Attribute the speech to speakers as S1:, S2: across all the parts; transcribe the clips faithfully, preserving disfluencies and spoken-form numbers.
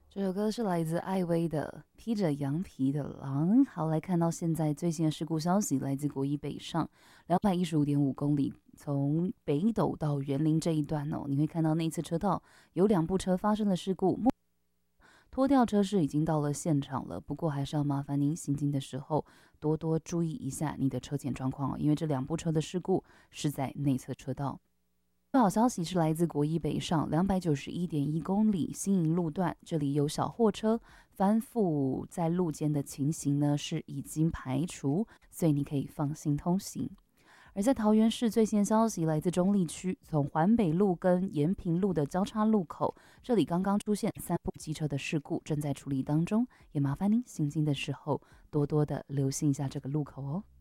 S1: 这首歌是来自艾薇的《披着羊皮的狼》。好，来看到现在最新的事故消息，来自国一北上两百一十五点五公里，从北斗到园林这一段哦，你会看到内侧车道有两部车发生了事故，拖吊车是已经到了现场了，不过还是要麻烦您行进的时候多多注意一下你的车前状况哦，因为这两部车的事故是在内侧车道。好消息是来自国一北上两百九十一点一公里新营路段，这里有小货车翻覆在路肩的情形呢是已经排除，所以你可以放心通行。而在桃园市最新消息来自中立区，从环北路跟延平路的交叉路口，这里刚刚出现三部机车的事故，正在处理当中，也麻烦您行进的时候多多的留心一下这个路口哦。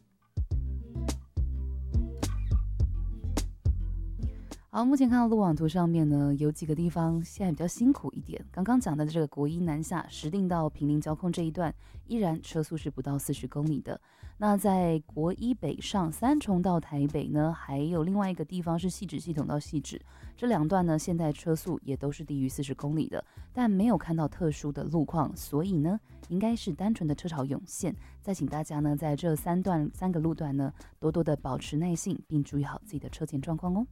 S1: 好，目前看到路网图上面呢，有几个地方现在比较辛苦一点。刚刚讲的这个国一南下石碇到坪林交控这一段，依然车速是不到四十公里的。那在国一北上三重到台北呢，还有另外一个地方是汐止系统到汐止，这两段呢，现在车速也都是低于四十公里的，但没有看到特殊的路况，所以呢，应该是单纯的车潮涌现。再请大家呢，在这三段三个路段呢，多多的保持耐性，并注意好自己的车前状况哦。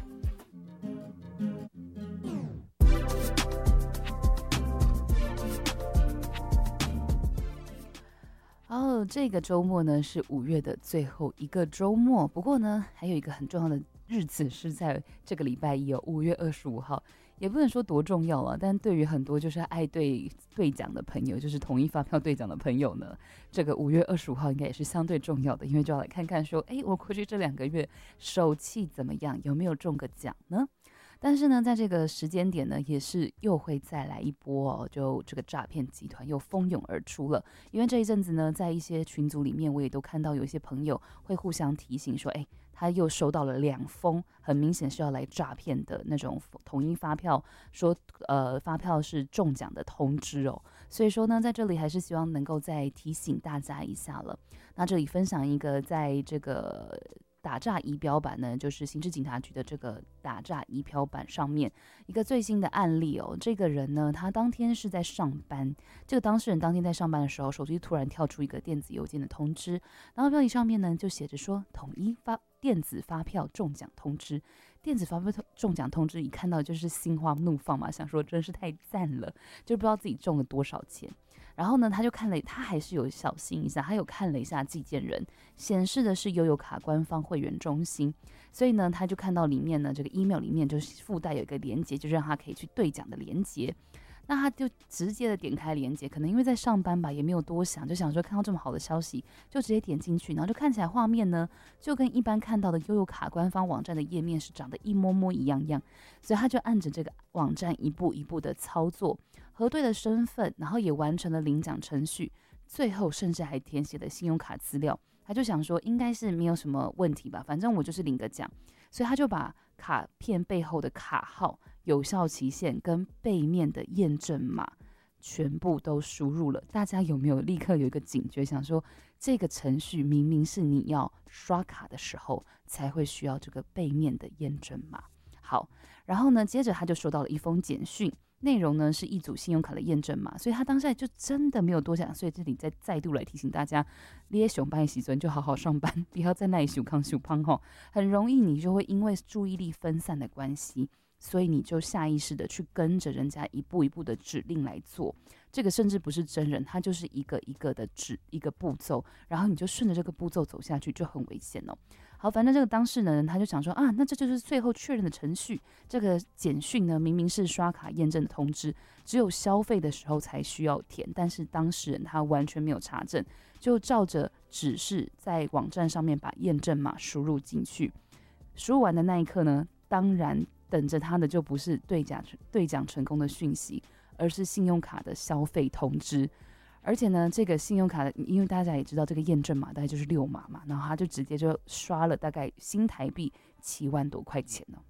S1: 然后这个周末呢是五月的最后一个周末，不过呢还有一个很重要的日子是在这个礼拜一哦，五月二十五号，也不能说多重要啊，但对于很多就是爱对兑奖的朋友，就是统一发票兑奖的朋友呢，这个五月二十五号应该也是相对重要的，因为就要来看看说，哎，我过去这两个月手气怎么样，有没有中个奖呢？但是呢，在这个时间点呢，也是又会再来一波哦，就这个诈骗集团又蜂拥而出了。因为这一阵子呢，在一些群组里面，我也都看到有一些朋友会互相提醒说，哎，他又收到了两封，很明显是要来诈骗的那种统一发票，说呃发票是中奖的通知哦。所以说呢，在这里还是希望能够再提醒大家一下了。那这里分享一个在这个打诈仪表板呢，就是刑事警察局的这个打诈仪表板上面一个最新的案例哦。这个人呢，他当天是在上班，这个当事人当天在上班的时候，手机突然跳出一个电子邮件的通知，然后标题上面呢就写着说统一发电子发票中奖通知。电子发票中奖通知一看到就是心花怒放嘛，想说真是太赞了，就不知道自己中了多少钱。然后呢，他就看了，他还是有小心一下，他有看了一下寄件人，显示的是悠游卡官方会员中心，所以呢，他就看到里面呢，这个 email 里面就是附带有一个连结，就让他可以去兑奖的连结。那他就直接的点开连结，可能因为在上班吧，也没有多想，就想说看到这么好的消息，就直接点进去，然后就看起来画面呢，就跟一般看到的悠游卡官方网站的页面是长得一模模一样样，所以他就按着这个网站一步一步的操作，核对了身份，然后也完成了领奖程序，最后甚至还填写了信用卡资料。他就想说应该是没有什么问题吧，反正我就是领个奖，所以他就把卡片背后的卡号、有效期限跟背面的验证码全部都输入了。大家有没有立刻有一个警觉，想说这个程序明明是你要刷卡的时候才会需要这个背面的验证码？好，然后呢，接着他就收到了一封简讯，内容呢是一组信用卡的验证码，所以他当下就真的没有多想，所以这里再再度来提醒大家，你也上班的时阵就好好上班，不要在那里想康想胖吼，很容易你就会因为注意力分散的关系，所以你就下意识的去跟着人家一步一步的指令来做，这个甚至不是真人，他就是一个一个的指一个步骤，然后你就顺着这个步骤走下去，就很危险哦。好，反正这个当事人他就想说啊，那这就是最后确认的程序。这个简讯呢，明明是刷卡验证的通知，只有消费的时候才需要填，但是当事人他完全没有查证，就照着指示在网站上面把验证码输入进去。输入完的那一刻呢，当然等着他的就不是兑奖兑奖成功的讯息，而是信用卡的消费通知。而且呢，这个信用卡的，因为大家也知道这个验证码大概就是六码嘛，然后他就直接就刷了大概新台币七万多块钱呢。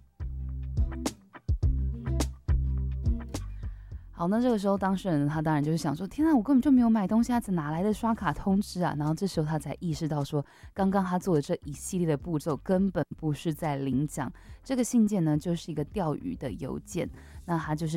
S1: 好，那这个时候当事人他当然就是想说，天啊，我根本就没有买东西，他哪来的刷卡通知啊？然后这时候他才意识到说，刚刚他做的这一系列的步骤根本不是在领奖，这个信件呢就是一个钓鱼的邮件，那他就是